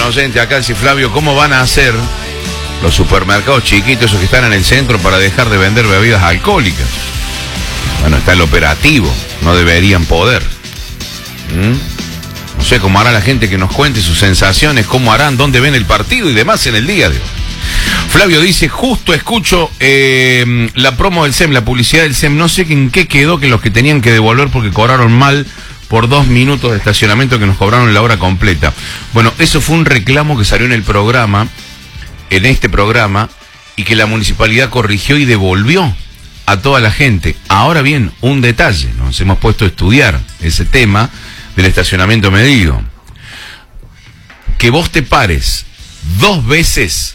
oyente acá, dice Flavio, ¿cómo van a hacer los supermercados chiquitos, esos que están en el centro, para dejar de vender bebidas alcohólicas? Bueno, está el operativo, no deberían poder. No sé cómo hará la gente que nos cuente sus sensaciones, cómo harán, dónde ven el partido y demás en el día de hoy. Flavio dice, justo escucho la promo del SEM, la publicidad del SEM, no sé en qué quedó, que los que tenían que devolver porque cobraron mal por 2 minutos de estacionamiento que nos cobraron la hora completa. Bueno, eso fue un reclamo que salió en el programa, en este programa, y que la municipalidad corrigió y devolvió a toda la gente. Ahora bien, un detalle, nos hemos puesto a estudiar ese tema del estacionamiento medido. Que vos te pares 2 veces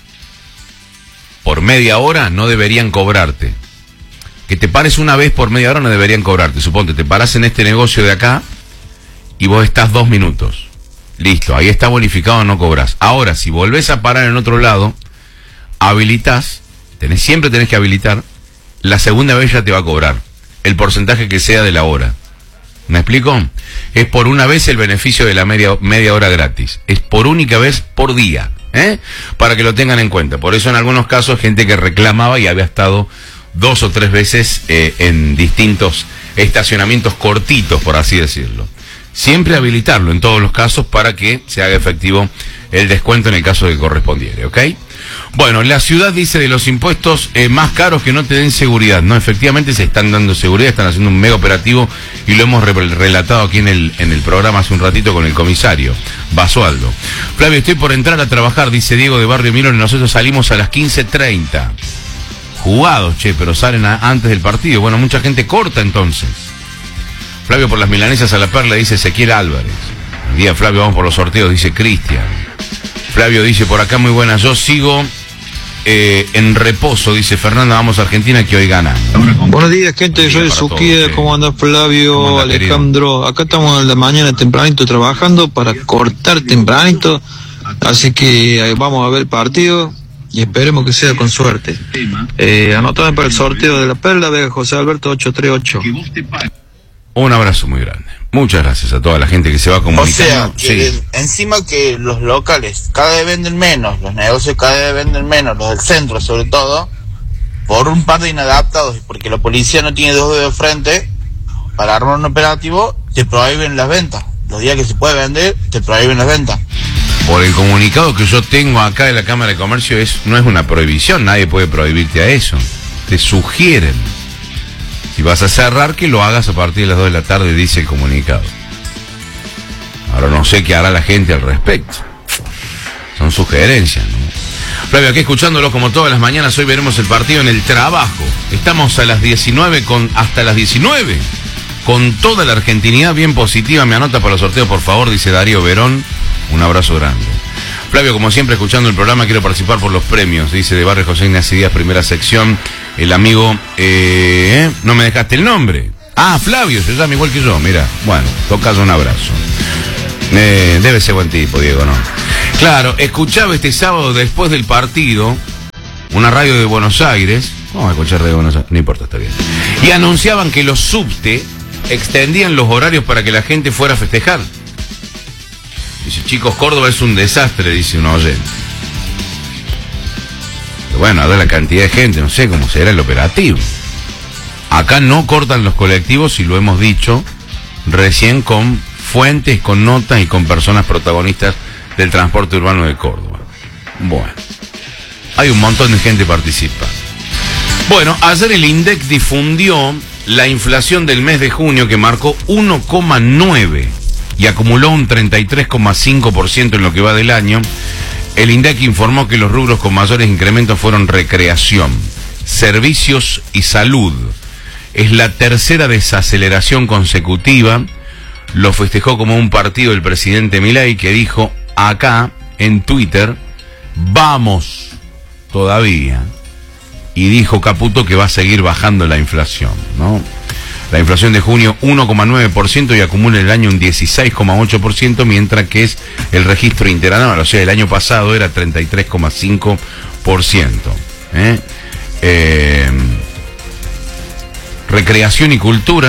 por media hora no deberían cobrarte. Que te pares una vez por media hora no deberían cobrarte. Suponte, te parás en este negocio de acá y vos estás 2 minutos. Listo, ahí está bonificado, no cobras. Ahora, si volvés a parar en otro lado, habilitás, siempre tenés que habilitar, la segunda vez ya te va a cobrar el porcentaje que sea de la hora. ¿Me explico? Es por una vez el beneficio de la media hora gratis. Es por única vez por día. Para que lo tengan en cuenta. Por eso en algunos casos gente que reclamaba y había estado 2 o 3 veces en distintos estacionamientos cortitos, por así decirlo. Siempre habilitarlo en todos los casos para que se haga efectivo el descuento en el caso de que correspondiere, ¿ok? Bueno, la ciudad dice de los impuestos más caros que no te den seguridad. No, efectivamente se están dando seguridad, están haciendo un mega operativo y lo hemos relatado aquí en el programa hace un ratito con el comisario Basualdo. Flavio, estoy por entrar a trabajar, dice Diego de Barrio Mirón, y nosotros salimos a las 15:30. Jugados, che, pero salen antes del partido. Bueno, mucha gente corta entonces. Flavio, por las milanesas a la perla, dice Ezequiel Álvarez. El día Flavio, vamos por los sorteos, dice Cristian. Flavio dice, por acá muy buena, yo sigo en reposo, dice Fernanda, vamos a Argentina que hoy gana. Buenos días, gente, yo de Suquía, ¿cómo anda Flavio, Alejandro? Acá estamos en la mañana tempranito trabajando para cortar tempranito, así que vamos a ver el partido y esperemos que sea con suerte. Anotame para el sorteo de la perla, Vega José Alberto 838. Un abrazo muy grande. Muchas gracias a toda la gente que se va comunicando. O sea, que encima que los locales cada vez venden menos, los negocios cada vez venden menos, los del centro sobre todo, por un par de inadaptados, porque la policía no tiene 2 dedos de frente para armar un operativo, te prohíben las ventas. Los días que se puede vender, te prohíben las ventas. Por el comunicado que yo tengo acá de la Cámara de Comercio, no es una prohibición, nadie puede prohibirte a eso. Te sugieren. Si vas a cerrar, que lo hagas a partir de las 2 de la tarde, dice el comunicado. Ahora no sé qué hará la gente al respecto. Son sugerencias, ¿no? Flavio, aquí escuchándolo como todas las mañanas, hoy veremos el partido en el trabajo. Estamos a las 19, hasta las 19, con toda la argentinidad bien positiva. Me anota para los sorteos, por favor, dice Darío Verón. Un abrazo grande. Flavio, como siempre, escuchando el programa, quiero participar por los premios, dice de Barrio José Ignacio Díaz, primera sección, el amigo, no me dejaste el nombre. Ah, Flavio, se llama igual que yo, mira. Bueno, tocas un abrazo. Debe ser buen tipo, Diego, ¿no? Claro, escuchaba este sábado después del partido, una radio de Buenos Aires, vamos a escuchar radio de Buenos Aires, no importa, está bien. Y anunciaban que los subte extendían los horarios para que la gente fuera a festejar. Dice, chicos, Córdoba es un desastre, dice un oyente. Pero bueno, a ver la cantidad de gente, no sé cómo será el operativo. Acá no cortan los colectivos, y lo hemos dicho recién con fuentes, con notas y con personas protagonistas del transporte urbano de Córdoba. Bueno, hay un montón de gente que participa. Bueno, ayer el INDEC difundió la inflación del mes de junio, que marcó 1,9 y acumuló un 33,5% en lo que va del año. El INDEC informó que los rubros con mayores incrementos fueron recreación, servicios y salud. Es la tercera desaceleración consecutiva. Lo festejó como un partido el presidente Milei, que dijo acá en Twitter, vamos todavía. Y dijo Caputo que va a seguir bajando la inflación, ¿no? La inflación de junio 1,9% y acumula el año un 16,8%, mientras que es el registro interanual, o sea, el año pasado era 33,5%. Recreación y cultura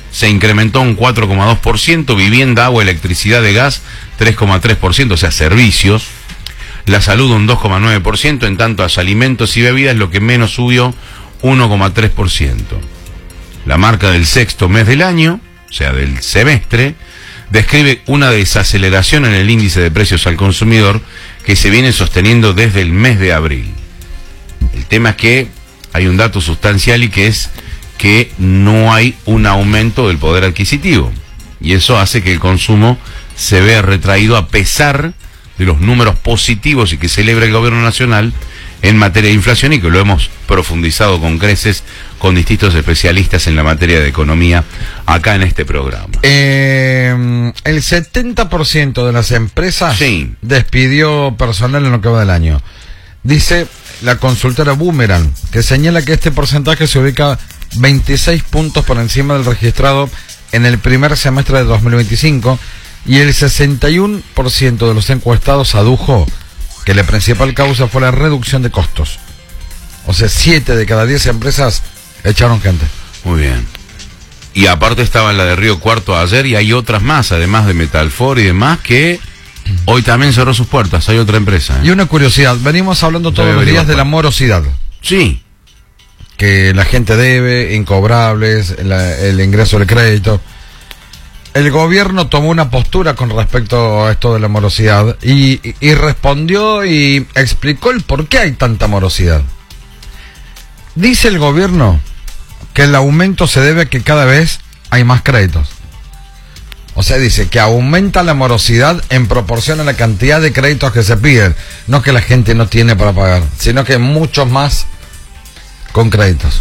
se incrementó un 4,2%, vivienda, agua, electricidad, de gas 3,3%, o sea, servicios. La salud un 2,9%, en tanto a alimentos y bebidas lo que menos subió 1,3%. La marca del sexto mes del año, o sea, del semestre, describe una desaceleración en el índice de precios al consumidor que se viene sosteniendo desde el mes de abril. El tema es que hay un dato sustancial y que es que no hay un aumento del poder adquisitivo. Y eso hace que el consumo se vea retraído a pesar de los números positivos y que celebra el gobierno nacional en materia de inflación, y que lo hemos profundizado con creces con distintos especialistas en la materia de economía acá en este programa. El 70% de las empresas despidió personal en lo que va del año. Dice la consultora Boomerang, que señala que este porcentaje se ubica 26 puntos por encima del registrado en el primer semestre de 2025, y el 61% de los encuestados adujo que la principal causa fue la reducción de costos. O sea, 7 de cada 10 empresas echaron gente. Muy bien. Y aparte estaba la de Río Cuarto ayer, y hay otras más, además de Metalfor y demás, que hoy también cerró sus puertas. Hay otra empresa. Y una curiosidad, venimos hablando todos los días de la morosidad. Sí. Que la gente debe, incobrables, el ingreso del crédito. El gobierno tomó una postura con respecto a esto de la morosidad y respondió y explicó el por qué hay tanta morosidad. Dice el gobierno que el aumento se debe a que cada vez hay más créditos. O sea, dice que aumenta la morosidad en proporción a la cantidad de créditos que se piden. No que la gente no tiene para pagar, sino que muchos más con créditos.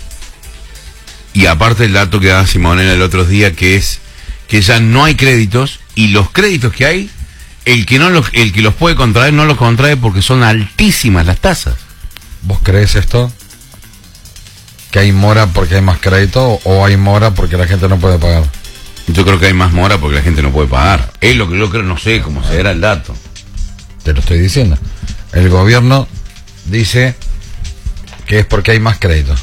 Y aparte el dato que daba Simonela el otro día, que es que ya no hay créditos, y los créditos que hay, el que los puede contraer no los contrae porque son altísimas las tasas. ¿Vos crees esto? ¿Que hay mora porque hay más crédito o hay mora porque la gente no puede pagar? Yo creo que hay más mora porque la gente no puede pagar. Es lo que yo creo, no sé cómo será el dato. Te lo estoy diciendo. El gobierno dice que es porque hay más créditos.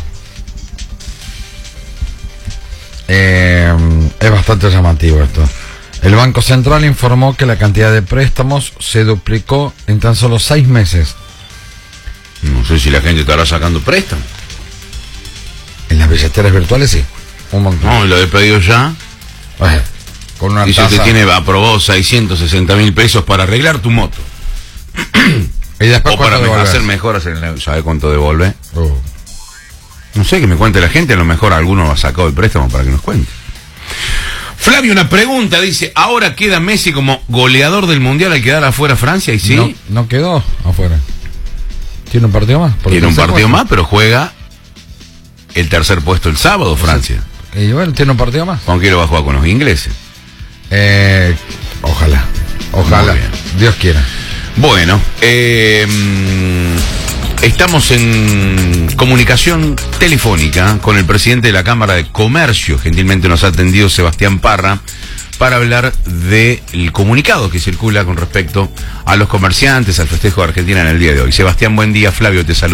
Es bastante llamativo esto. El Banco Central informó que la cantidad de préstamos se duplicó en tan solo 6 meses. No sé si la gente estará sacando préstamos. En las billeteras virtuales sí. Un montón. No, lo he pedido ya. Con una dice tasa... que aprobó 660.000 pesos para arreglar tu moto. Y después o para hacer mejoras en el... ¿Sabe cuánto devuelve? No sé, que me cuente la gente, a lo mejor alguno ha sacado el préstamo para que nos cuente. Flavio, una pregunta, dice, ¿ahora queda Messi como goleador del Mundial al quedar afuera Francia? ¿Y sí? No quedó afuera. ¿Tiene un partido más? Tiene un partido más, pero juega el tercer puesto el sábado, Francia. Sí. Y bueno, tiene un partido más. ¿Con quién lo va a jugar? ¿Con los ingleses? Ojalá. Dios quiera. Bueno, estamos en comunicación telefónica con el presidente de la Cámara de Comercio. Gentilmente nos ha atendido Sebastián Parra para hablar del comunicado que circula con respecto a los comerciantes, al festejo de Argentina en el día de hoy. Sebastián, buen día. Flavio te saluda.